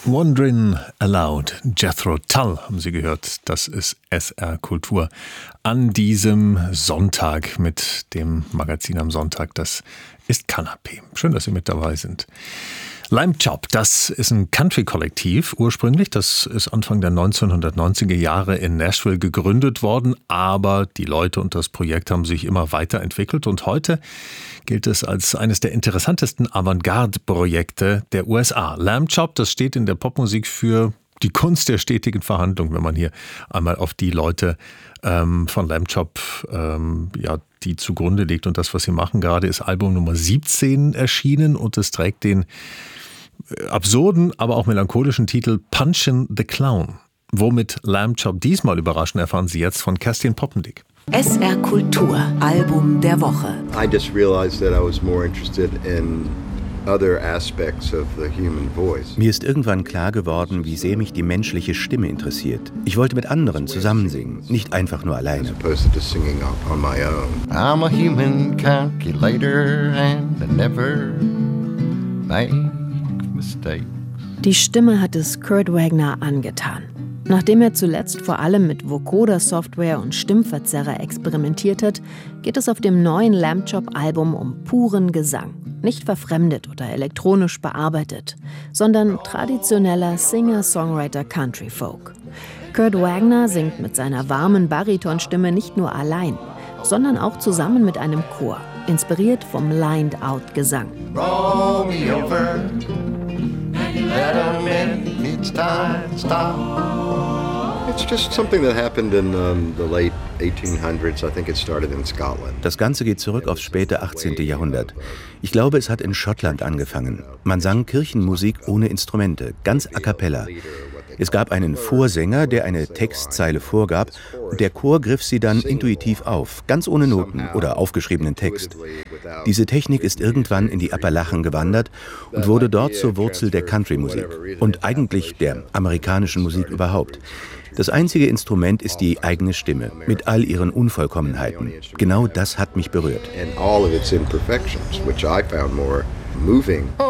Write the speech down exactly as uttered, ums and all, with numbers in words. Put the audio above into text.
Wandering Aloud, Jethro Tull haben Sie gehört. Das ist S R Kultur an diesem Sonntag mit dem Magazin am Sonntag. Das ist Kanapé. Schön, dass Sie mit dabei sind. Lamb Chop, das ist ein Country-Kollektiv ursprünglich. Das ist Anfang der neunzehnhundertneunziger Jahre in Nashville gegründet worden. Aber die Leute und das Projekt haben sich immer weiterentwickelt. Und heute gilt es als eines der interessantesten Avantgarde-Projekte der U S A. Lamb Chop, das steht in der Popmusik für die Kunst der stetigen Verhandlung, wenn man hier einmal auf die Leute ähm, von Lamb Chop ähm, ja, die zugrunde legt. Und das, was sie machen gerade, ist Album Nummer siebzehn erschienen und es trägt den absurden, aber auch melancholischen Titel Punchin' the Clown. Womit Lamb Chop diesmal überraschen, erfahren Sie jetzt von Kerstin Poppendick. S R Kultur, Album der Woche. I just realized that I was more interested in other aspects of the human voice. Mir ist irgendwann klar geworden, wie sehr mich die menschliche Stimme interessiert. Ich wollte mit anderen zusammen singen, nicht einfach nur alleine. As opposed to just singing on my own. I'm a human calculator and I never make mistakes. Die Stimme hat es Kurt Wagner angetan. Nachdem er zuletzt vor allem mit Vocoder-Software und Stimmverzerrer experimentiert hat, geht es auf dem neuen Lamb Chop-Album um puren Gesang. Nicht verfremdet oder elektronisch bearbeitet, sondern traditioneller Singer-Songwriter-Country-Folk. Kurt Wagner singt mit seiner warmen Baritonstimme nicht nur allein, sondern auch zusammen mit einem Chor, inspiriert vom Lined-Out-Gesang. Roll me over, let 'em in, it's time to stop. It's just something that happened in um, the late eighteen hundreds. I think it started in Scotland. Das Ganze geht zurück aufs späte achtzehnte. Jahrhundert. Ich glaube, es hat in Schottland angefangen. Man sang Kirchenmusik ohne Instrumente, ganz a cappella. Es gab einen Vorsänger, der eine Textzeile vorgab, und der Chor griff sie dann intuitiv auf, ganz ohne Noten oder aufgeschriebenen Text. Diese Technik ist irgendwann in die Appalachen gewandert und wurde dort zur Wurzel der Country-Musik und eigentlich der amerikanischen Musik überhaupt. Das einzige Instrument ist die eigene Stimme, mit all ihren Unvollkommenheiten. Genau das hat mich berührt. And all of its imperfections, which I found more moving.